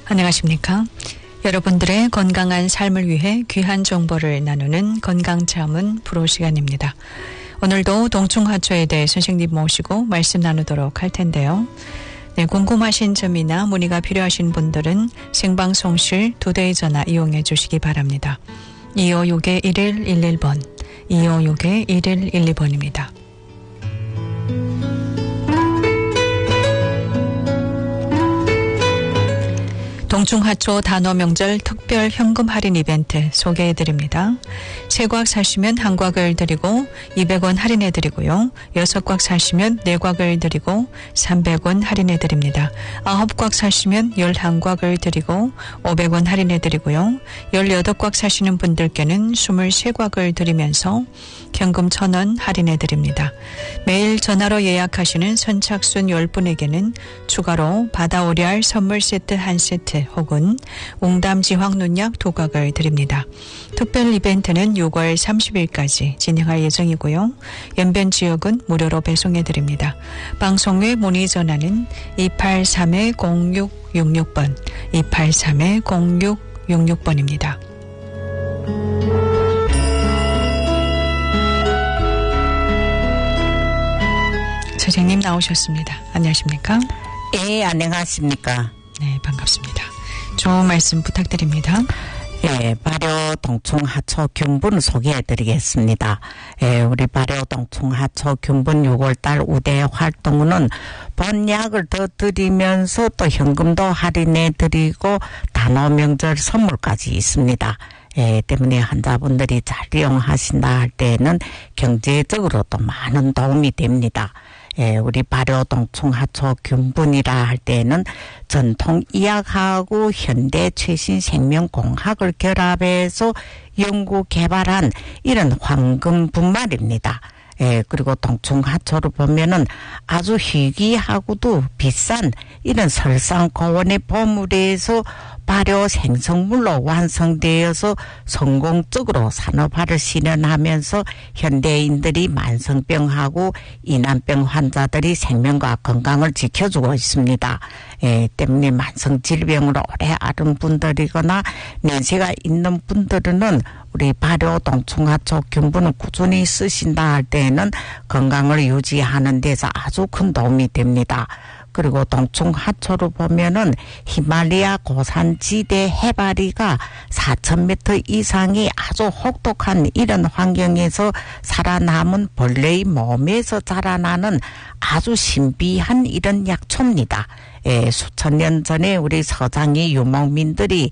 안녕하십니까? 여러분들의 건강한 삶을 위해 귀한 정보를 나누는 건강자문 프로 시간입니다. 오늘도 동충하초에 대해 선생님 모시고 말씀 나누도록 할 텐데요. 네, 궁금하신 점이나 문의가 필요하신 분들은 생방송실 2대의 전화 이용해 주시기 바랍니다. 256-1111번, 256-1112번입니다. 동충하초 단오명절 특별 현금 할인 이벤트 소개해드립니다. 3곽 사시면 1곽을 드리고 200원 할인해드리고요. 6곽 사시면 4곽을 드리고 300원 할인해드립니다. 9곽 사시면 11곽을 드리고 500원 할인해드리고요. 18곽 사시는 분들께는 23곽을 드리면서 현금 1,000원 할인해드립니다. 매일 전화로 예약하시는 선착순 10분에게는 추가로 바다오리알 선물 세트 1세트 혹은 웅담지황 눈약 2곽을 드립니다. 특별 이벤트는 6월 30일까지 진행할 예정이고요. 연변 지역은 무료로 배송해드립니다. 방송 외 문의 전화는 283-0666번, 283-0666번입니다. 선생님 나오셨습니다. 안녕하십니까? 예, 안녕하십니까? 네, 반갑습니다. 좋은 말씀 부탁드립니다. 예, 발효 동충하초 균분 소개해드리겠습니다. 예, 우리 발효 동충하초 균분 6월달 우대 활동은 본약을 더 드리면서 또 현금도 할인해드리고 단오명절 선물까지 있습니다. 예, 때문에 환자분들이 잘 이용하신다 할 때는 경제적으로도 많은 도움이 됩니다. 예, 우리 발효 동충하초 균분이라 할 때는 전통 의학하고 현대 최신 생명공학을 결합해서 연구 개발한 이런 황금 분말입니다. 예, 그리고 동충하초를 보면은 아주 희귀하고도 비싼 이런 설상고원의 보물에서 발효 생성물로 완성되어서 성공적으로 산업화를 실현하면서 현대인들이 만성병하고 이난병 환자들이 생명과 건강을 지켜주고 있습니다. 때문에 만성질병으로 오래 앓은 분들이거나 연세가 있는 분들은 우리 발효 동충하초 균분을 꾸준히 쓰신다 할 때에는 건강을 유지하는 데서 아주 큰 도움이 됩니다. 그리고 동충하초를 보면은 히말라야 고산지대 해바리가 4,000m 이상의 아주 혹독한 이런 환경에서 살아남은 벌레의 몸에서 자라나는 아주 신비한 이런 약초입니다. 예, 수천 년 전에 우리 서장의 유목민들이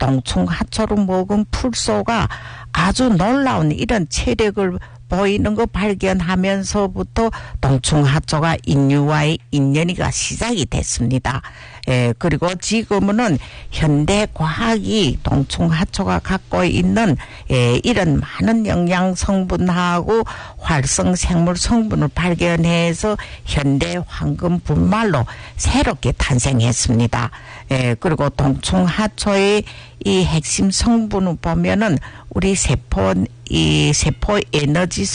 동충하초를 먹은 풀소가 아주 놀라운 이런 체력을 보이는 거 발견하면서부터 동충하초가 인류와의 인연이가 시작이 됐습니다. 예, 그리고 지금은 현대 과학이 동충하초가 갖고 있는 이런 많은 영양 성분하고 활성 생물 성분을 발견해서 현대 황금 분말로 새롭게 탄생했습니다. 예, 그리고 동충하초의 이 핵심 성분을 보면은 우리 세포 에너지